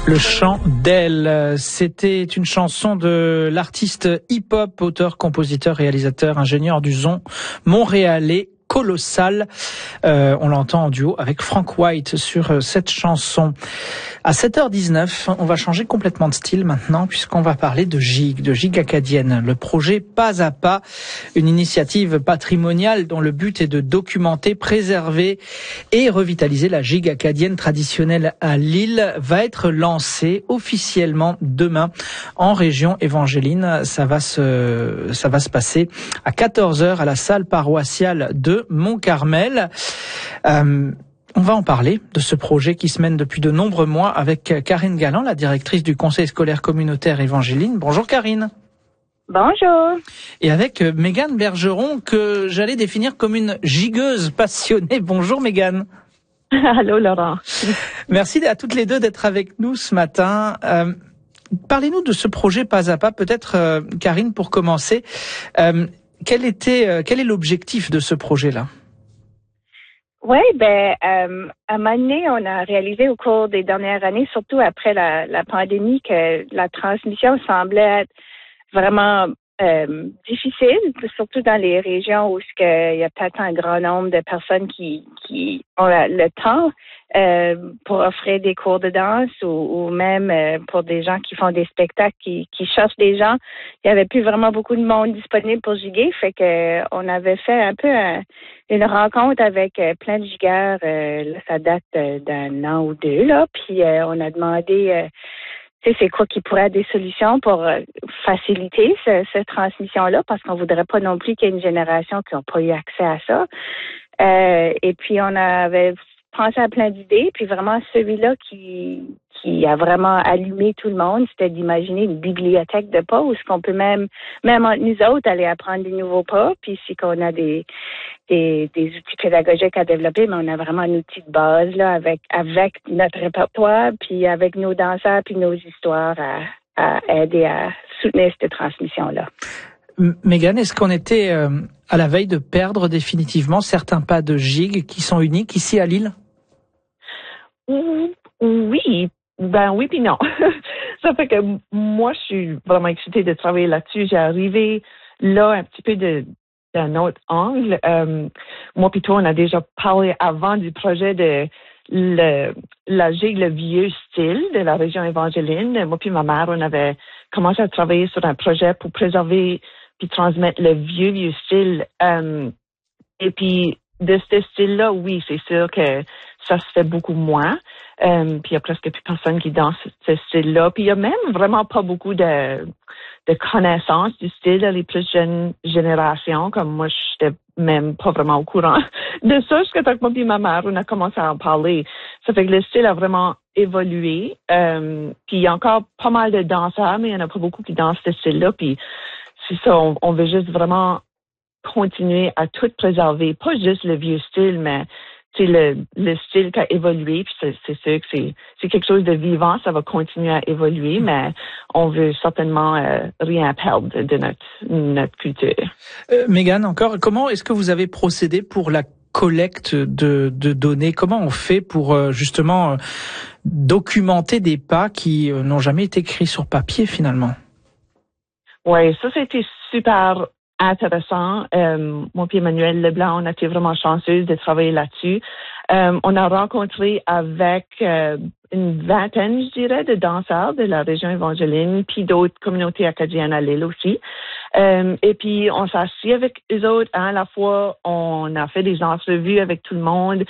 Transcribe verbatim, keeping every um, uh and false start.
Le chant d'elle, c'était une chanson de l'artiste hip-hop, auteur, compositeur, réalisateur, ingénieur du son montréalais Colossal. Euh, on l'entend en duo avec Frank White sur cette chanson. À sept heures dix-neuf, on va changer complètement de style maintenant puisqu'on va parler de Gigue, de Gigue acadienne. Le projet Pas à Pas, une initiative patrimoniale dont le but est de documenter, préserver et revitaliser la Gigue acadienne traditionnelle à Lille, va être lancé officiellement demain en région évangéline. Ça va se, ça va se passer à quatorze heures à la salle paroissiale de Mont-Carmel. Euh, on va en parler de ce projet qui se mène depuis de nombreux mois avec Karine Galland, la directrice du Conseil scolaire communautaire évangéline. Bonjour Karine. Bonjour. Et avec Mégane Bergeron, que j'allais définir comme une gigueuse passionnée. Bonjour Mégane. Allô Laurent. Merci à toutes les deux d'être avec nous ce matin. Euh, parlez-nous de ce projet Pas à Pas, peut-être euh, Karine pour commencer. Euh, quel était, euh, quel est l'objectif de ce projet-là? Oui, ben, euh, à un moment donné, on a réalisé au cours des dernières années, surtout après la, la pandémie, que la transmission semblait être vraiment euh, difficile, surtout dans les régions où il y a peut-être un grand nombre de personnes qui, qui ont le temps euh, pour offrir des cours de danse ou, ou même euh, pour des gens qui font des spectacles, qui, qui cherchent des gens. Il n'y avait plus vraiment beaucoup de monde disponible pour giguer, fait que on avait fait un peu un, une rencontre avec euh, plein de gigueurs. Euh, là, ça date euh, d'un an ou deux, là, puis euh, on a demandé euh, tu sais, c'est quoi qui pourrait être des solutions pour euh, faciliter ce, cette transmission-là, parce qu'on voudrait pas non plus qu'il y ait une génération qui n'a pas eu accès à ça. Euh, et puis, on avait pensé à plein d'idées, puis vraiment, celui-là qui qui a vraiment allumé tout le monde, c'était d'imaginer une bibliothèque de pas où ce qu'on peut même, même entre nous autres, aller apprendre des nouveaux pas, puis si qu'on a des, des, des outils pédagogiques à développer, mais on a vraiment un outil de base, là, avec, avec notre répertoire, puis avec nos danseurs, puis nos histoires à, à aider à soutenir cette transmission-là. Mégane, est-ce qu'on était euh, à la veille de perdre définitivement certains pas de gigue qui sont uniques ici à Lille? Oui, ben oui puis non. Ça fait que moi, je suis vraiment excitée de travailler là-dessus. J'ai arrivé là un petit peu de d'un autre angle. Euh, moi puis toi, on a déjà parlé avant du projet de le, la gigue, le vieux style de la région évangéline. Moi puis ma mère, on avait commencé à travailler sur un projet pour préserver puis transmettre le vieux, vieux style. Euh, et puis, de ce style-là, oui, c'est sûr que ça se fait beaucoup moins. Euh, puis il y a presque plus personne qui danse ce style-là. Puis il y a même vraiment pas beaucoup de, de connaissances du style dans les plus jeunes générations. Comme moi, je n'étais même pas vraiment au courant de ça jusqu'à temps que moi et ma mère, on a commencé à en parler. Ça fait que le style a vraiment évolué. Euh, puis il y a encore pas mal de danseurs, mais il y en a pas beaucoup qui dansent ce style-là. Puis c'est ça, on, on veut juste vraiment continuer à tout préserver. Pas juste le vieux style, mais c'est le, le style qui a évolué, puis c'est, c'est sûr que c'est, c'est quelque chose de vivant, ça va continuer à évoluer, mais on veut certainement euh, rien perdre de notre, notre culture. Euh, Mégane, encore, comment est-ce que vous avez procédé pour la collecte de, de données? Comment on fait pour euh, justement euh, documenter des pas qui euh, n'ont jamais été écrits sur papier finalement? Oui, ça c'était super intéressant. Euh, moi et Emmanuel Leblanc, on a été vraiment chanceux de travailler là-dessus. Euh, on a rencontré avec euh, une vingtaine, je dirais, de danseurs de la région évangéline, puis d'autres communautés acadiennes à Lille aussi. Euh, et puis, on s'est assis avec eux autres. Hein, à la fois, on a fait des entrevues avec tout le monde.